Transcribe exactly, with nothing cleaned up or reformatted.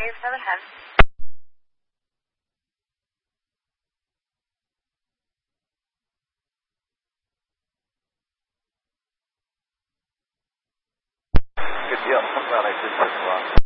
wave seven ten. Good deal. I'm glad I did this well.